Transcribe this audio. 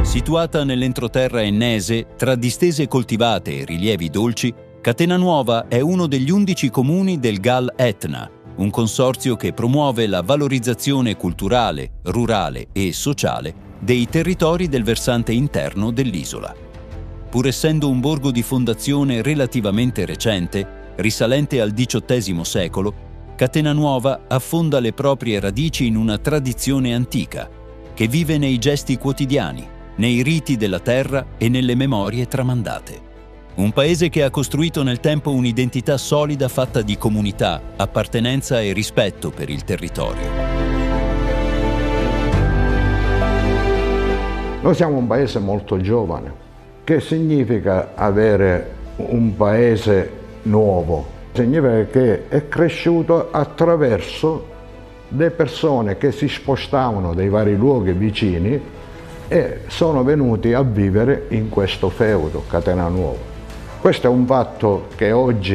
Situata nell'entroterra ennese, tra distese coltivate e rilievi dolci, Catenanuova è uno degli 11 comuni del GAL Etna, un consorzio che promuove la valorizzazione culturale, rurale e sociale dei territori del versante interno dell'isola. Pur essendo un borgo di fondazione relativamente recente, risalente al XVIII secolo, Catenanuova affonda le proprie radici in una tradizione antica, che vive nei gesti quotidiani, nei riti della terra e nelle memorie tramandate. Un paese che ha costruito nel tempo un'identità solida fatta di comunità, appartenenza e rispetto per il territorio. Noi siamo un paese molto giovane. Che significa avere un paese nuovo? Significa che è cresciuto attraverso le persone che si spostavano dai vari luoghi vicini e sono venuti a vivere in questo feudo, Catenanuova. Questo è un fatto che oggi